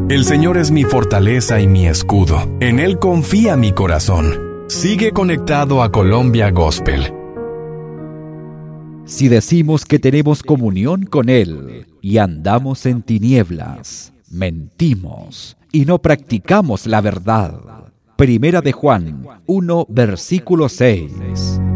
El Señor es mi fortaleza y mi escudo. En Él confía mi corazón. Sigue conectado a Colombia Gospel. Si decimos que tenemos comunión con Él y andamos en tinieblas, mentimos y no practicamos la verdad. Primera de Juan 1, versículo 6.